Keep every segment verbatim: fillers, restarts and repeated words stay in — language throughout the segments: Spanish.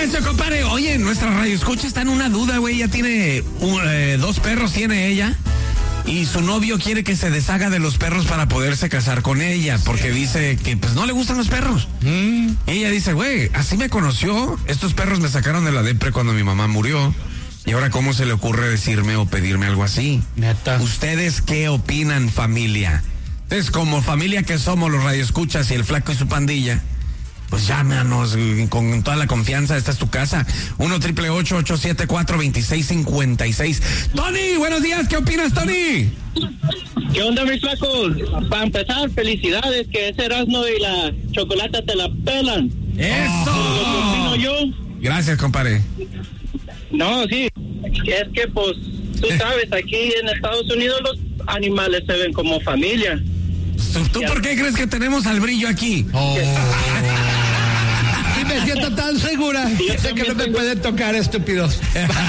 eso, compadre. Oye, nuestra radio escucha está en una duda, güey. Ya tiene un, eh, dos perros, tiene ella. Y su novio quiere que se deshaga de los perros para poderse casar con ella, porque dice que pues no le gustan los perros. Mm. Y ella dice, güey, así me conoció. Estos perros me sacaron de la depre cuando mi mamá murió. Y ahora, ¿cómo se le ocurre decirme o pedirme algo así? Neta. ¿Ustedes qué opinan, familia? Entonces, como familia que somos los radioescuchas y el Flaco y su pandilla, pues llámanos con toda la confianza. Esta es tu casa. uno triple ocho ocho siete cuatro dos seis cinco seis. Tony, buenos días. ¿Qué opinas, Tony? ¿Qué onda, mis flacos? Para empezar, felicidades, que ese Erasmo y la Chocolata te la pelan. ¡Eso! ¿Lo opino yo? Gracias, compadre. No, sí. Es que, pues, tú sabes, aquí en Estados Unidos los animales se ven como familia. ¿Tú por qué crees que tenemos al brillo aquí? Oh. Y me siento tan segura. Sé que no me tengo... pueden tocar, estúpidos.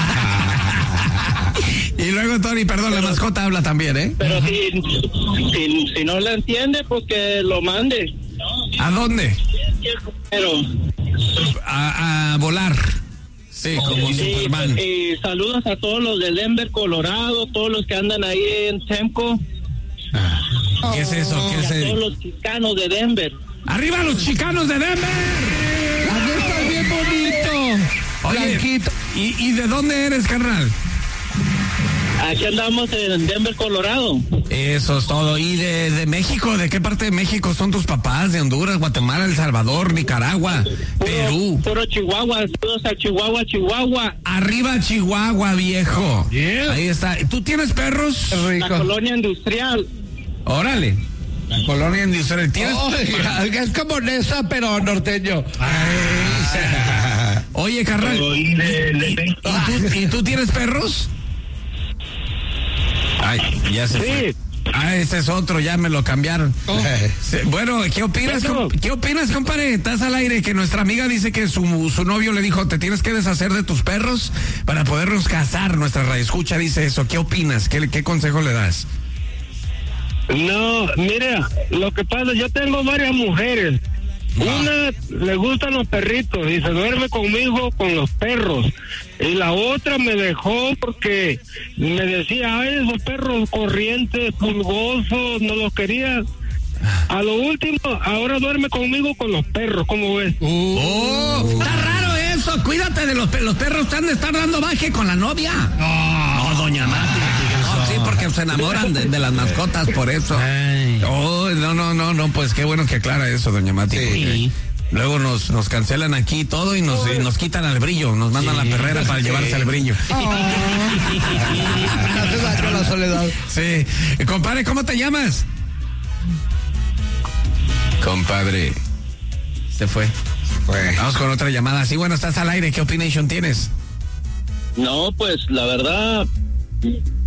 Y luego, Tony, perdón, pero, la mascota habla también, ¿eh? Pero si, si, si no la entiende, pues que lo mande. ¿A dónde? Pero... A, a volar. Sí, como y, Superman. Y saludos a todos los de Denver, Colorado, todos los que andan ahí en Temco. Ah. ¿Qué es eso? ¿Qué es eso? Todos los chicanos de Denver. ¡Arriba los chicanos de Denver! ¡Aquí está bien bonito! Oye, ¿y, ¿y de dónde eres, carnal? Aquí andamos en Denver, Colorado. Eso es todo. ¿Y de, de México? ¿De qué parte de México son tus papás? ¿De Honduras, Guatemala, El Salvador, Nicaragua, puro, Perú? Puro Chihuahua. Todos a Chihuahua, Chihuahua. Arriba Chihuahua, viejo. Yeah. Ahí está. ¿Tú tienes perros? La colonia industrial. Órale. La colonia industrial. ¿Tienes? Oh, es como Nesa, pero norteño. Ay. Oye, carnal. ¿Y, y, y, tú, ¿Y tú tienes perros? Ay, ya se sí. fue. Ah, ese es otro, ya me lo cambiaron. Oh. Bueno, ¿qué opinas, com- ¿qué opinas, compadre? Estás al aire, que nuestra amiga dice que su, su novio le dijo, te tienes que deshacer de tus perros para podernos casar. Nuestra radioescucha dice eso. ¿Qué opinas? ¿Qué, qué consejo le das? No, mira, lo que pasa, yo tengo varias mujeres. No. Una le gustan los perritos y se duerme conmigo con los perros. Y la otra me dejó porque me decía, ay, esos perros corrientes, pulgosos, no los quería. A lo último, ahora duerme conmigo con los perros, ¿cómo ves? Uh, oh, uh, está raro eso. Cuídate de los perros. Los perros están de estar dando baje con la novia. No, no doña Mati. No, sí, porque se enamoran de, de las mascotas, por eso. Oh, no, no, no, no, pues qué bueno que aclara eso, doña Mati. Sí. Luego nos, nos cancelan aquí todo y nos, y nos quitan al brillo, nos mandan sí, la perrera para sí. llevarse al brillo. Oh. la soledad. Sí. Compadre, ¿cómo te llamas? Compadre. Se fue. Se fue. Vamos con otra llamada. Sí, bueno, estás al aire. ¿Qué opinión tienes? No, pues la verdad,